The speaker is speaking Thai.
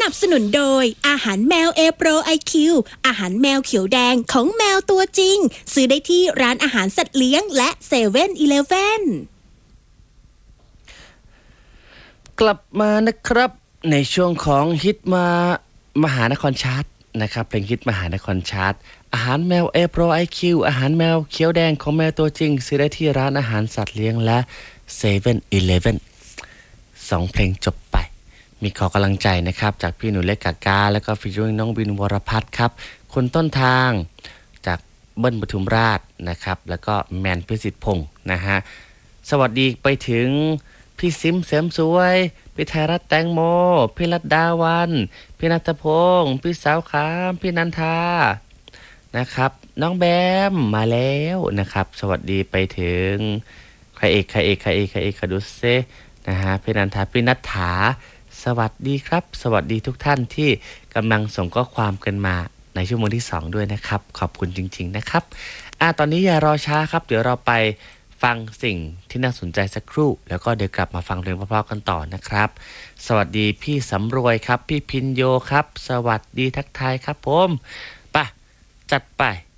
นับสนุนโดยอาหารแมว A Pro IQ อาหารแมวเขียวแดงของแมวตัวจริงซื้อได้ที่ร้านอาหารสัตว์เลี้ยงและ7-Eleven กลับมานะครับในช่วงของฮิตมหานครชาร์ตนะครับเพลงฮิตมหานครชาร์ตอาหารแมว A Pro IQ อาหารแมวเขียวแดงของแมวตัวจริงซื้อได้ที่ร้านอาหารสัตว์เลี้ยงและ7-Eleven 2เพลงจบไปมีขอกำลังใจนะครับจากพี่หนูเล็กกากาแล้วก็ฟิชเชอร์น้องบินวรพัฒน์ครับคนต้นทางจากเบิ้ลปทุมราชนะครับแล้วก็แมนพิสิทธิ์พงศ์นะฮะสวัสดีไปถึงพี่ซิมเสริมสวยพี่ไทยรัฐแตงโมพี่รัตดาวันพี่นัทพงศ์พี่สาวขามพี่นันทานะครับน้องแบมมาแล้วนะครับสวัสดีไปถึงใครเอกดูเซนะฮะพี่นันทาพี่นัทถาสวัสดีครับสวัสดีทุกท่านที่กำลังส่งข้อความกันมาในชั่วโมงที่2ด้วยนะครับขอบคุณจริงๆนะครับตอนนี้อย่ารอช้าครับเดี๋ยวเราไปฟังสิ่งที่น่าสนใจสักครู่แล้วก็เดี๋ยวกลับมาฟังเพลงเพราะๆกันต่อนะครับสวัสดีพี่สำรวยครับพี่พินโยครับสวัสดีทักทายครับผมไปจัดไป